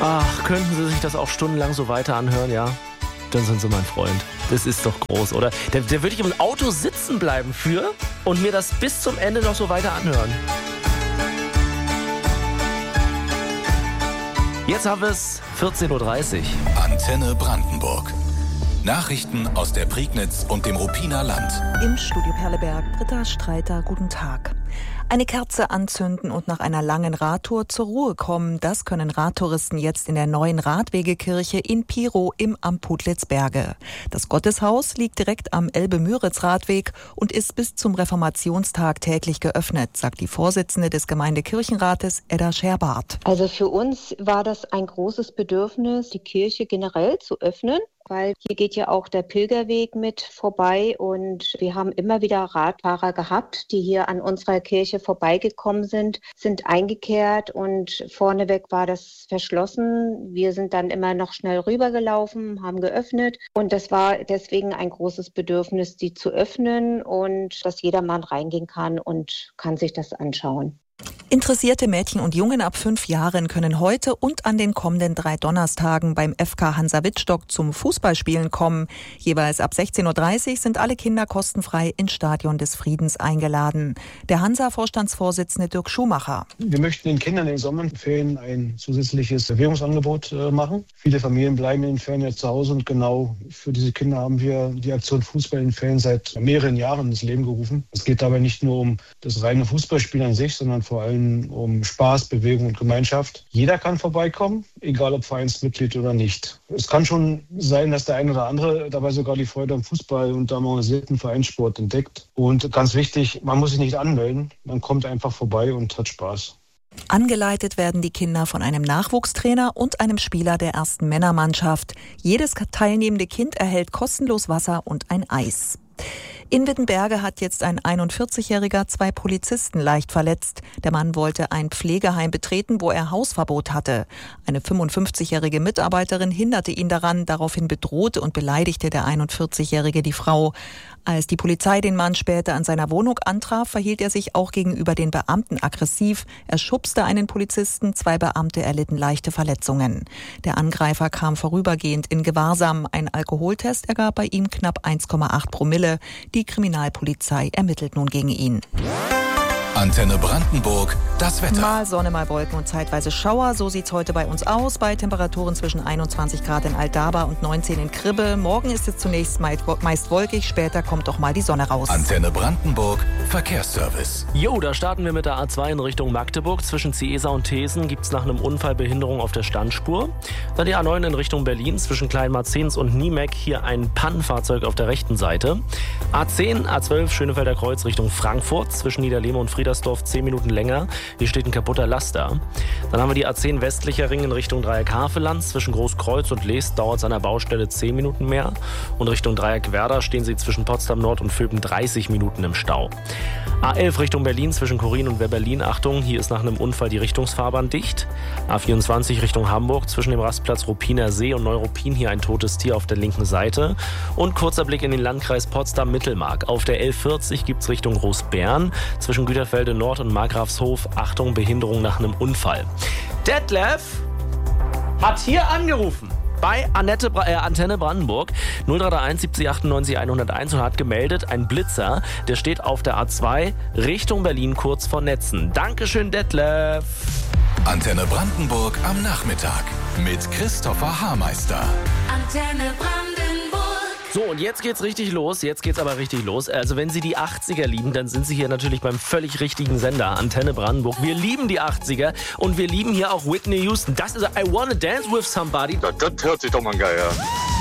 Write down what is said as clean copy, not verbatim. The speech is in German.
Ach, könnten Sie sich das auch stundenlang so weiter anhören, ja? Dann sind Sie mein Freund. Das ist doch groß, oder? Der würde ich im Auto sitzen bleiben für und mir das bis zum Ende noch so weiter anhören. Jetzt haben wir es 14.30 Uhr. Antenne Brandenburg. Nachrichten aus der Prignitz und dem Ruppiner Land. Im Studio Perleberg, Britta Streiter, guten Tag. Eine Kerze anzünden und nach einer langen Radtour zur Ruhe kommen, das können Radtouristen jetzt in der neuen Radwegekirche in Pirow im Am Putlitz-Berge. Das Gotteshaus liegt direkt am Elbe-Müritz-Radweg und ist bis zum Reformationstag täglich geöffnet, sagt die Vorsitzende des Gemeindekirchenrates, Edda Scherbart. Also für uns war das ein großes Bedürfnis, die Kirche generell zu öffnen, weil hier geht ja auch der Pilgerweg mit vorbei und wir haben immer wieder Radfahrer gehabt, die hier an unserer Kirche vorbeigekommen sind eingekehrt und vorneweg war das verschlossen. Wir sind dann immer noch schnell rübergelaufen, haben geöffnet und das war deswegen ein großes Bedürfnis, die zu öffnen und dass jedermann reingehen kann und kann sich das anschauen. Interessierte Mädchen und Jungen ab 5 Jahren können heute und an den kommenden 3 Donnerstagen beim FK Hansa Wittstock zum Fußballspielen kommen. Jeweils ab 16.30 Uhr sind alle Kinder kostenfrei ins Stadion des Friedens eingeladen. Der Hansa-Vorstandsvorsitzende Dirk Schumacher. Wir möchten den Kindern in den Sommerferien ein zusätzliches Bewegungsangebot machen. Viele Familien bleiben in den Ferien jetzt zu Hause und genau für diese Kinder haben wir die Aktion Fußball in den Ferien seit mehreren Jahren ins Leben gerufen. Es geht dabei nicht nur um das reine Fußballspiel an sich, sondern vor allem um Spaß, Bewegung und Gemeinschaft. Jeder kann vorbeikommen, egal ob Vereinsmitglied oder nicht. Es kann schon sein, dass der eine oder andere dabei sogar die Freude am Fußball und am organisierten Vereinssport entdeckt. Und ganz wichtig, man muss sich nicht anmelden, man kommt einfach vorbei und hat Spaß. Angeleitet werden die Kinder von einem Nachwuchstrainer und einem Spieler der ersten Männermannschaft. Jedes teilnehmende Kind erhält kostenlos Wasser und ein Eis. In Wittenberge hat jetzt ein 41-Jähriger 2 Polizisten leicht verletzt. Der Mann wollte ein Pflegeheim betreten, wo er Hausverbot hatte. Eine 55-jährige Mitarbeiterin hinderte ihn daran. Daraufhin bedrohte und beleidigte der 41-Jährige die Frau. Als die Polizei den Mann später an seiner Wohnung antraf, verhielt er sich auch gegenüber den Beamten aggressiv. Er schubste einen Polizisten, 2 Beamte erlitten leichte Verletzungen. Der Angreifer kam vorübergehend in Gewahrsam. Ein Alkoholtest ergab bei ihm knapp 1,8 Promille. Die Kriminalpolizei ermittelt nun gegen ihn. Antenne Brandenburg, das Wetter. Mal Sonne, mal Wolken und zeitweise Schauer. So sieht's heute bei uns aus. Bei Temperaturen zwischen 21 Grad in Altdaba und 19 in Kribbe. Morgen ist es zunächst meist wolkig, später kommt doch mal die Sonne raus. Antenne Brandenburg, Verkehrsservice. Jo, da starten wir mit der A2 in Richtung Magdeburg. Zwischen Ciesa und Thesen gibt es nach einem Unfall Behinderung auf der Standspur. Dann die A9 in Richtung Berlin. Zwischen Kleinmarzens und Niemek hier ein Pannenfahrzeug auf der rechten Seite. A10, A12 Schönefelder Kreuz Richtung Frankfurt. Zwischen Niederlehme und Friedersdorf 10 Minuten länger. Hier steht ein kaputter Laster. Dann haben wir die A10 westlicher Ring in Richtung Dreieck-Havelland. Zwischen Großkreuz und Leest dauert es an der Baustelle 10 Minuten mehr. Und Richtung Dreieck-Werder stehen Sie zwischen Potsdam Nord und Vöben 30 Minuten im Stau. A11 Richtung Berlin zwischen Chorin und Weberlin. Achtung, hier ist nach einem Unfall die Richtungsfahrbahn dicht. A24 Richtung Hamburg zwischen dem Rastplatz Ruppiner See und Neuruppin hier ein totes Tier auf der linken Seite. Und kurzer Blick in den Landkreis Potsdam-Mittelmark. Auf der L40 gibt es Richtung Großbären zwischen Güterfelde Nord und Markgrafshof. Achtung, Behinderung nach einem Unfall. Detlef hat hier angerufen bei Antenne Brandenburg 0331 70 98 101 und hat gemeldet, ein Blitzer, der steht auf der A2 Richtung Berlin kurz vor Netzen. Dankeschön, Detlef. Antenne Brandenburg am Nachmittag mit Christopher Haarmeister. Antenne Brandenburg. So, und jetzt geht's richtig los. Jetzt geht's aber richtig los. Also wenn Sie die 80er lieben, dann sind Sie hier natürlich beim völlig richtigen Sender, Antenne Brandenburg. Wir lieben die 80er und wir lieben hier auch Whitney Houston. Das ist I Wanna Dance With Somebody. Das hört sich doch mal geil an.